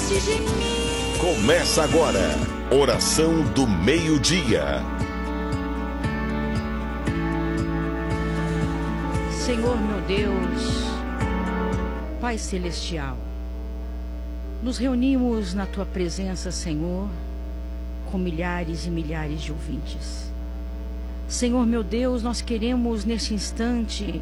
de mim. Começa agora, oração do meio-dia. Senhor meu Deus, Pai Celestial, nos reunimos na Tua presença, Senhor, com milhares e milhares de ouvintes. Senhor meu Deus, nós queremos neste instante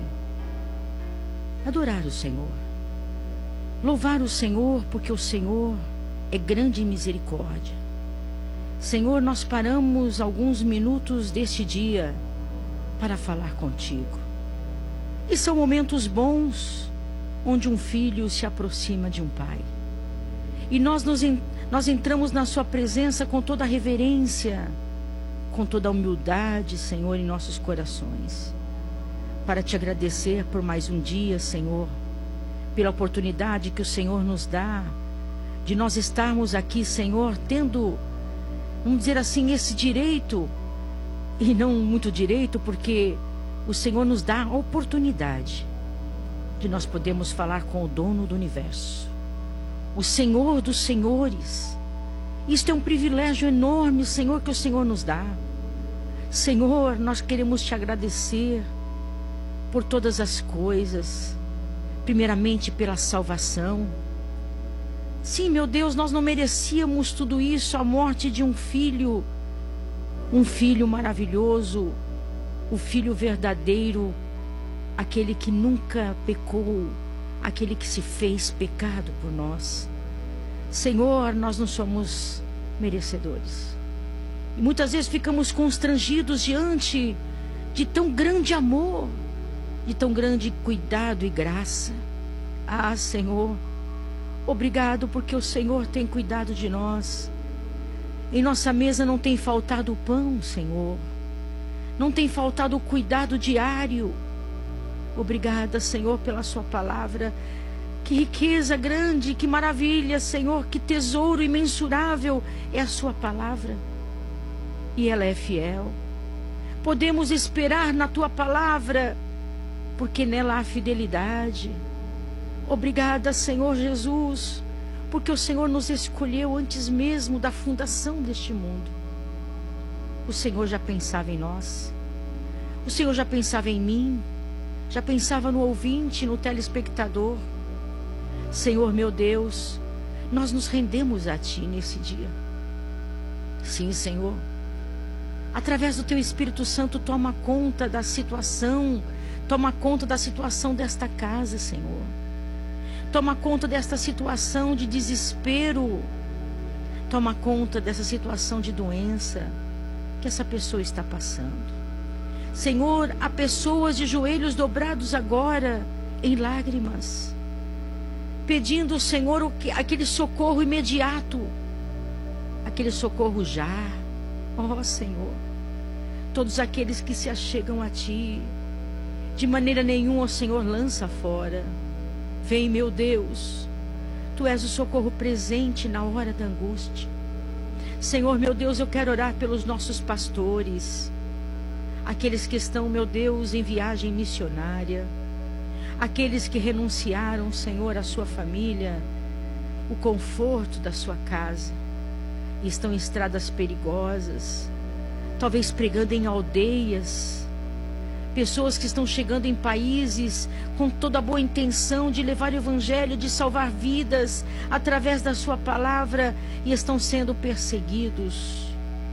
adorar o Senhor, louvar o Senhor, porque o Senhor é grande em misericórdia. Senhor, nós paramos alguns minutos deste dia para falar contigo. E são momentos bons onde um filho se aproxima de um pai. E nós entramos na sua presença com toda a reverência, com toda a humildade, Senhor, em nossos corações, para te agradecer por mais um dia, Senhor, pela oportunidade que o Senhor nos dá de nós estarmos aqui, Senhor, tendo, vamos dizer assim, esse direito, e não muito direito, porque o Senhor nos dá a oportunidade de nós podermos falar com o dono do universo, o Senhor dos senhores. Isto é um privilégio enorme, Senhor, que o Senhor nos dá. Senhor, nós queremos te agradecer por todas as coisas, primeiramente pela salvação. Sim, meu Deus, nós não merecíamos tudo isso, a morte de um filho maravilhoso, o filho verdadeiro, aquele que nunca pecou, aquele que se fez pecado por nós. Senhor, nós não somos merecedores. E muitas vezes ficamos constrangidos diante de tão grande amor, de tão grande cuidado e graça. Ah, Senhor, obrigado porque o Senhor tem cuidado de nós. Em nossa mesa não tem faltado o pão, Senhor. Não tem faltado o cuidado diário. Obrigada, Senhor, pela sua palavra. Que riqueza grande, que maravilha, Senhor, que tesouro imensurável é a sua palavra. E ela é fiel. Podemos esperar na tua palavra, porque nela há fidelidade. Obrigada, Senhor Jesus, porque o Senhor nos escolheu antes mesmo da fundação deste mundo. O Senhor já pensava em nós. O Senhor já pensava em mim. Já pensava no ouvinte, no telespectador. Senhor meu Deus, nós nos rendemos a Ti nesse dia. Sim, Senhor. Através do Teu Espírito Santo, toma conta da situação. Toma conta da situação desta casa, Senhor. Toma conta desta situação de desespero. Toma conta dessa situação de doença que essa pessoa está passando. Senhor, há pessoas de joelhos dobrados agora, em lágrimas, pedindo, Senhor, aquele socorro imediato, aquele socorro já. Ó, Senhor, todos aqueles que se achegam a Ti, de maneira nenhuma, ó Senhor, lança fora. Vem, meu Deus, Tu és o socorro presente na hora da angústia. Senhor, meu Deus, eu quero orar pelos nossos pastores, aqueles que estão, meu Deus, em viagem missionária, aqueles que renunciaram, Senhor, à sua família, o conforto da sua casa, e estão em estradas perigosas, talvez pregando em aldeias, pessoas que estão chegando em países com toda a boa intenção de levar o evangelho, de salvar vidas através da sua palavra, e estão sendo perseguidos.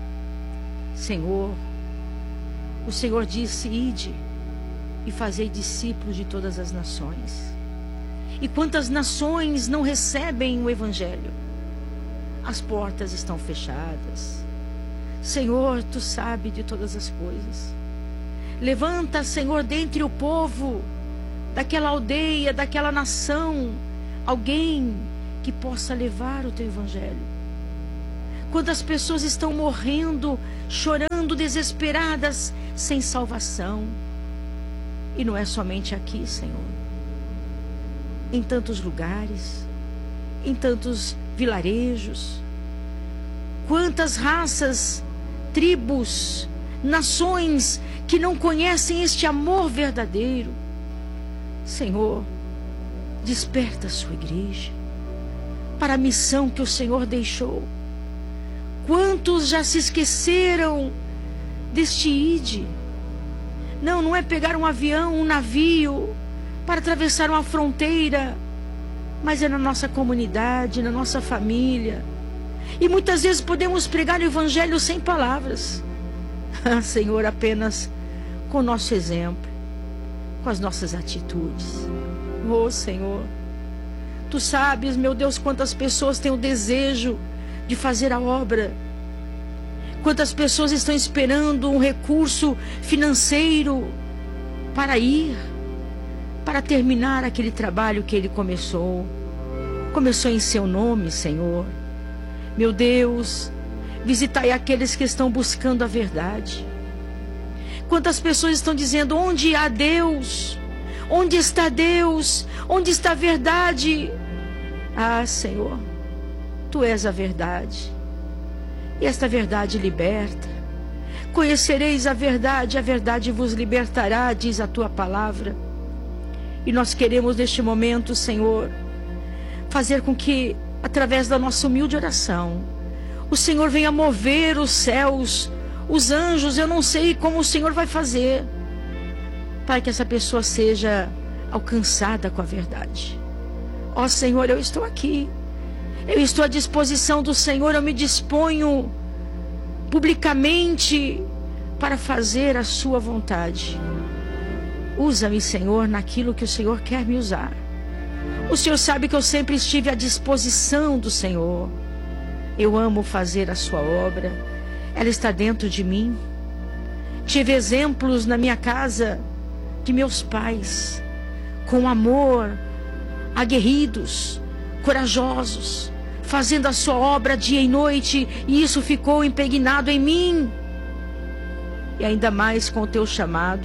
Senhor, o Senhor disse: ide e fazei discípulos de todas as nações. E quantas nações não recebem o evangelho? As portas estão fechadas. Senhor, Tu sabe de todas as coisas. Levanta, Senhor, dentre o povo, daquela aldeia, daquela nação, alguém que possa levar o Teu evangelho. Quantas pessoas estão morrendo, chorando, desesperadas, sem salvação. E não é somente aqui, Senhor. Em tantos lugares, em tantos vilarejos. Quantas raças, tribos, nações que não conhecem este amor verdadeiro. Senhor, desperta a sua igreja. para a missão que o Senhor deixou. Quantos já se esqueceram deste ide? Não é pegar um avião, um navio para atravessar uma fronteira, mas é na nossa comunidade, na nossa família. E muitas vezes podemos pregar o evangelho sem palavras. Senhor, apenas com o nosso exemplo, com as nossas atitudes. Oh, Senhor, Tu sabes, meu Deus, quantas pessoas têm o desejo de fazer a obra. Quantas pessoas estão esperando um recurso financeiro para ir, para terminar aquele trabalho que Ele começou. Começou em Seu nome, Senhor. Meu Deus, visitai aqueles que estão buscando a verdade. Quantas pessoas estão dizendo: onde há Deus? Onde está Deus? Onde está a verdade? Ah, Senhor, Tu és a verdade. E esta verdade liberta. Conhecereis a verdade vos libertará, diz a Tua palavra. E nós queremos neste momento, Senhor, fazer com que, através da nossa humilde oração, o Senhor venha mover os céus, os anjos. Eu não sei como o Senhor vai fazer para que essa pessoa seja alcançada com a verdade. Ó Senhor, eu estou aqui. Eu estou à disposição do Senhor. Eu me disponho publicamente para fazer a Sua vontade. Usa-me, Senhor, naquilo que o Senhor quer me usar. O Senhor sabe que eu sempre estive à disposição do Senhor. Eu amo fazer a Sua obra. Ela está dentro de mim. Tive exemplos na minha casa de meus pais, com amor, aguerridos, corajosos, fazendo a Sua obra dia e noite, e isso ficou impregnado em mim. E ainda mais com o Teu chamado.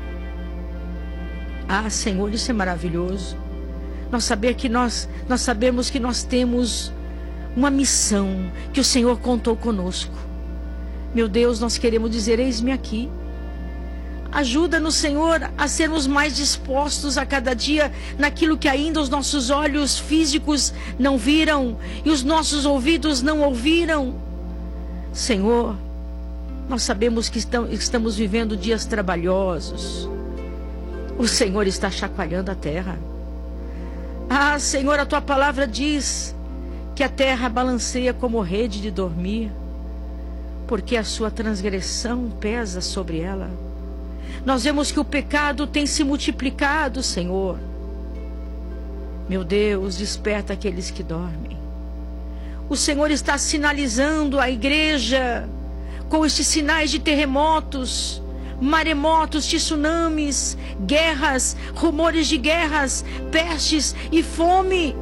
Ah, Senhor, isso é maravilhoso. Nós sabemos que nós temos uma missão que o Senhor contou conosco. Meu Deus, nós queremos dizer: eis-me aqui. Ajuda-nos, Senhor, a sermos mais dispostos a cada dia naquilo que ainda os nossos olhos físicos não viram e os nossos ouvidos não ouviram. Senhor, nós sabemos que estamos vivendo dias trabalhosos. O Senhor está chacoalhando a terra. Ah, Senhor, a Tua palavra diz que a terra balanceia como rede de dormir, porque a sua transgressão pesa sobre ela. Nós vemos que o pecado tem se multiplicado, Senhor. Meu Deus, desperta aqueles que dormem. O Senhor está sinalizando a igreja com estes sinais de terremotos, maremotos, tsunamis, guerras, rumores de guerras, pestes e fome,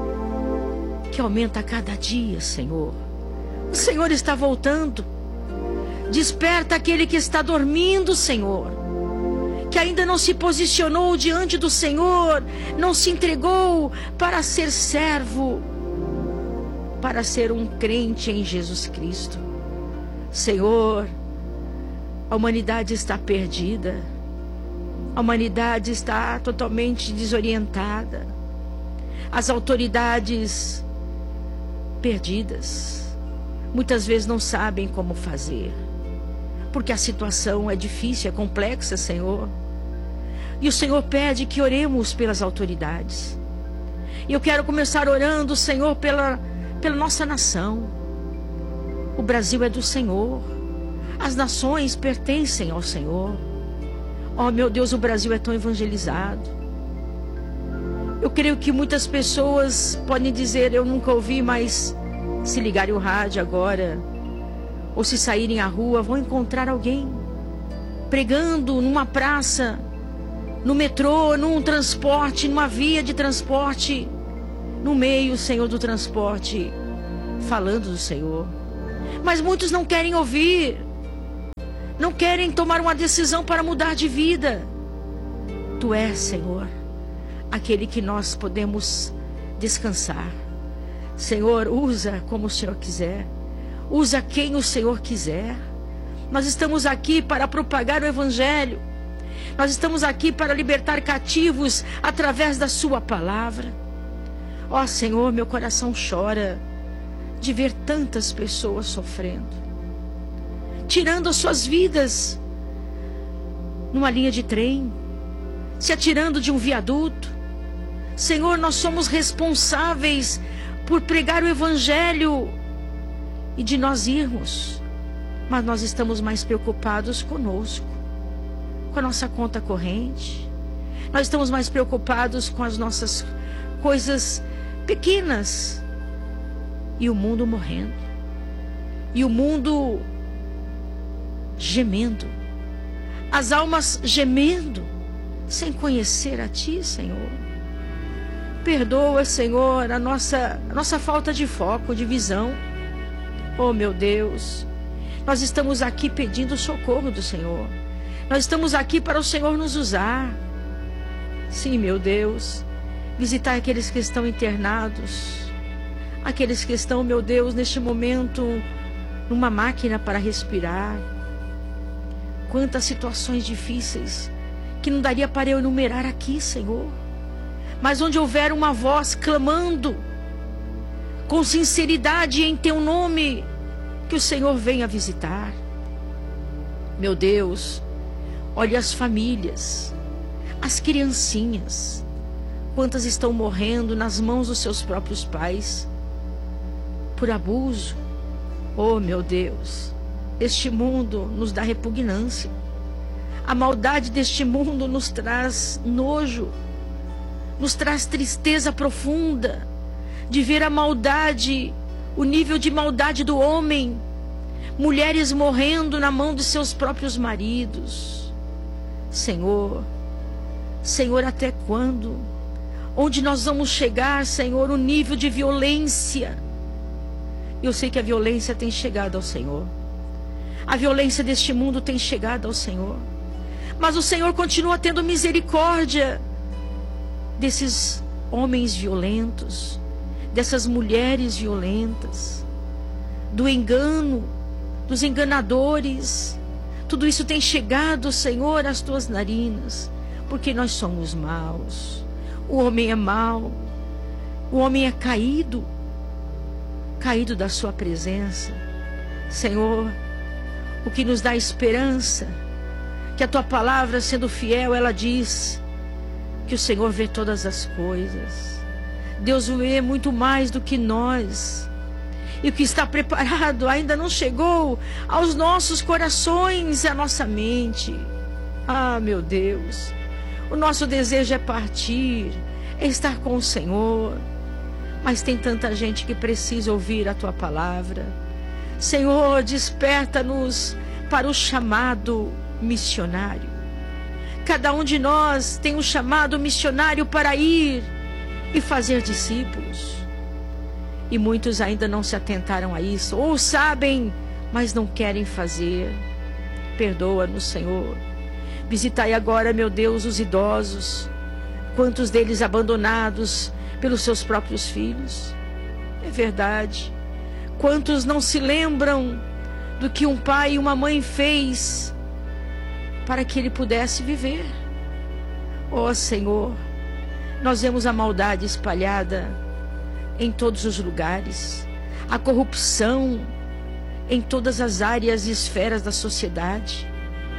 que aumenta a cada dia, Senhor. O Senhor está voltando. Desperta aquele que está dormindo, Senhor, que ainda não se posicionou diante do Senhor, não se entregou para ser servo, para ser um crente em Jesus Cristo. Senhor, a humanidade está perdida, a humanidade está totalmente desorientada, as autoridades perdidas, muitas vezes não sabem como fazer, porque a situação é difícil, é complexa, Senhor. E o Senhor pede que oremos pelas autoridades. E eu quero começar orando, Senhor, pela nossa nação. O Brasil é do Senhor. As nações pertencem ao Senhor. Oh, meu Deus, o Brasil é tão evangelizado. Eu creio que muitas pessoas podem dizer: eu nunca ouvi, mas se ligarem o rádio agora, ou se saírem à rua, vão encontrar alguém pregando numa praça, no metrô, num transporte, numa via de transporte, no meio, Senhor, do transporte, falando do Senhor. Mas muitos não querem ouvir, não querem tomar uma decisão para mudar de vida. Tu és, Senhor, aquele que nós podemos descansar. Senhor, usa como o Senhor quiser. Usa quem o Senhor quiser. Nós estamos aqui para propagar o Evangelho. Nós estamos aqui para libertar cativos através da Sua palavra. Ó Senhor, meu coração chora de ver tantas pessoas sofrendo, tirando as suas vidas numa linha de trem, se atirando de um viaduto. Senhor, nós somos responsáveis por pregar o Evangelho e de nós irmos, mas nós estamos mais preocupados conosco, com a nossa conta corrente. Nós estamos mais preocupados com as nossas coisas pequenas, e o mundo morrendo, e o mundo gemendo, as almas gemendo, sem conhecer a Ti, Senhor. Perdoa, Senhor, a nossa falta de foco, de visão. Oh, meu Deus, nós estamos aqui pedindo o socorro do Senhor. Nós estamos aqui para o Senhor nos usar. Sim, meu Deus, visitar aqueles que estão internados, aqueles que estão, meu Deus, neste momento, numa máquina para respirar. Quantas situações difíceis que não daria para eu enumerar aqui, Senhor. Mas onde houver uma voz clamando com sinceridade em Teu nome, que o Senhor venha visitar. Meu Deus, olha as famílias, as criancinhas, quantas estão morrendo nas mãos dos seus próprios pais por abuso. Oh, meu Deus, este mundo nos dá repugnância. A maldade deste mundo nos traz nojo, nos traz tristeza profunda de ver a maldade, o nível de maldade do homem. Mulheres morrendo na mão de seus próprios maridos. Senhor, Senhor, até quando? Onde nós vamos chegar, Senhor, o nível de violência? Eu sei que a violência tem chegado ao Senhor. A violência deste mundo tem chegado ao Senhor. Mas o Senhor continua tendo misericórdia desses homens violentos, dessas mulheres violentas, do engano, dos enganadores. Tudo isso tem chegado, Senhor, às tuas narinas, porque nós somos maus. O homem é mau, o homem é caído da sua presença. Senhor, o que nos dá esperança, que a tua palavra, sendo fiel, ela diz que o Senhor vê todas as coisas. Deus vê muito mais do que nós. E o que está preparado ainda não chegou aos nossos corações e à nossa mente. Ah, meu Deus, o nosso desejo é partir, é estar com o Senhor. Mas tem tanta gente que precisa ouvir a tua palavra. Senhor, desperta-nos para o chamado missionário. Cada um de nós tem um chamado missionário para ir e fazer discípulos. E muitos ainda não se atentaram a isso, ou sabem, mas não querem fazer. Perdoa-nos, Senhor. Visitai agora, meu Deus, os idosos. Quantos deles abandonados pelos seus próprios filhos? É verdade. Quantos não se lembram do que um pai e uma mãe fez para que ele pudesse viver? Ó Senhor, nós vemos a maldade espalhada em todos os lugares, a corrupção em todas as áreas e esferas da sociedade.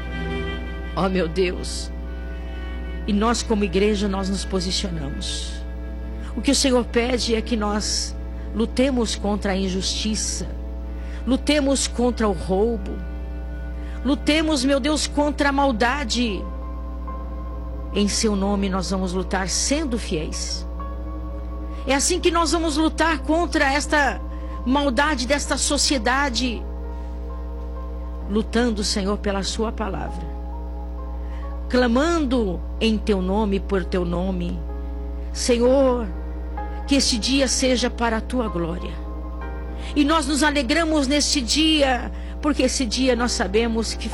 Ó meu Deus, e nós como igreja nós nos posicionamos. O que o Senhor pede é que nós lutemos contra a injustiça, lutemos contra o roubo, lutemos, meu Deus, contra a maldade. Em seu nome nós vamos lutar sendo fiéis. É assim que nós vamos lutar contra esta maldade desta sociedade, lutando, Senhor, pela sua palavra, clamando em teu nome, por teu nome. Senhor, que este dia seja para a tua glória. E nós nos alegramos neste dia, porque esse dia nós sabemos que